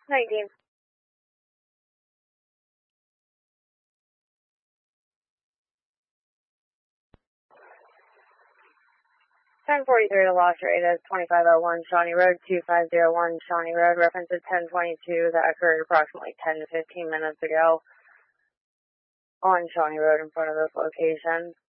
19. 1043 to Lost Rate is 2501 Shawnee Road, 2501 Shawnee Road. Reference is 1022 that occurred approximately 10 to 15 minutes ago on Shawnee Road in front of this location.